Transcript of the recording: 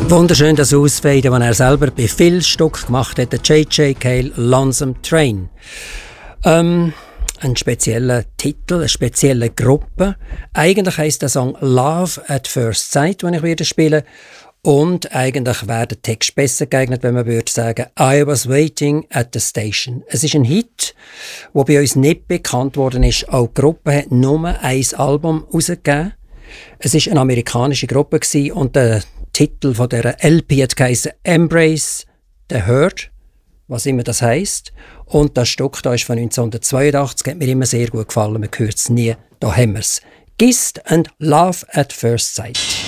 Wunderschön das Ausfaden, das er selber bei vielen Stück gemacht hat, der J.J. Cale Lonesome Train. Ein spezieller Titel, eine spezielle Gruppe. Eigentlich heisst der Song Love at First Sight, den ich wieder spiele. Und eigentlich wäre der Text besser geeignet, wenn man würde sagen, I was waiting at the station. Es ist ein Hit, der bei uns nicht bekannt worden ist. Auch die Gruppe hat nur ein Album herausgegeben. Es war eine amerikanische Gruppe und der Titel von dieser LP hat geheißen Embrace the Hurt, was immer das heisst. Und das Stück da ist von 1982, hat mir immer sehr gut gefallen, man hört es nie, da haben wir es. Gist and Love at First Sight.